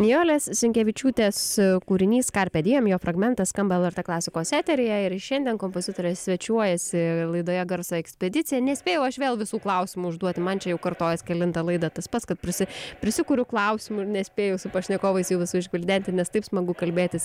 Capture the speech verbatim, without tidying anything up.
Nijolės Sinkevičiūtės kūrinys Carpe Diem, jo fragmentas skamba L R T klasikos eteryje ir šiandien kompozitorė svečiuojasi laidoje Garso ekspedicija. Nespėjau aš vėl visų klausimų užduoti, man čia jau kartojas kelintą laidą tas pats, kad prisi, prisikuriu klausimų ir nespėjau su pašnekovais jų visų išgvildenti, nes taip smagu kalbėtis